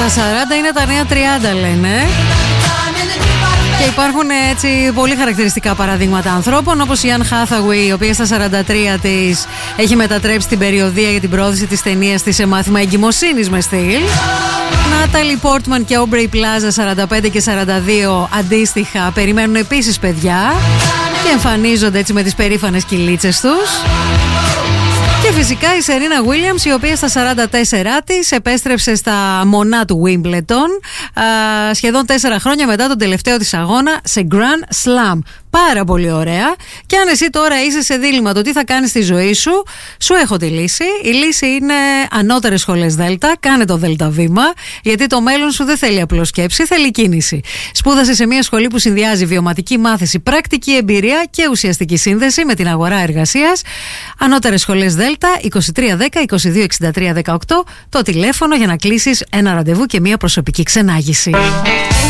Τα 40 είναι τα νέα 30, λένε. Και υπάρχουν έτσι πολύ χαρακτηριστικά παραδείγματα ανθρώπων, όπως η Anne Hathaway, η οποία στα 43 της έχει μετατρέψει την περιοδεία για την πρόθεση της ταινίας της σε μάθημα εγκυμοσύνης με στυλ. Natalie Portman και Aubrey Plaza, 45 και 42, αντίστοιχα περιμένουν επίσης παιδιά και εμφανίζονται έτσι με τις περήφανες κυλίτσες τους. Και φυσικά η Serena Williams, η οποία στα 44 της επέστρεψε στα μονά του Wimbledon σχεδόν 4 χρόνια μετά τον τελευταίο της αγώνα σε Grand Slam. Πάρα πολύ ωραία. Και αν εσύ τώρα είσαι σε δίλημμα το τι θα κάνεις στη ζωή σου, σου έχω τη λύση. Η λύση είναι ανώτερες σχολές Δέλτα. Κάνε το Δέλτα βήμα, γιατί το μέλλον σου δεν θέλει απλώς σκέψη, θέλει κίνηση. Σπούδασε σε μια σχολή που συνδυάζει βιωματική μάθηση, πρακτική εμπειρία και ουσιαστική σύνδεση με την αγορά εργασίας. Ανώτερες σχολές Δέλτα, 2310 2263 18, το τηλέφωνο για να κλείσεις ένα ραντεβού και μια προσωπική ξενάγηση.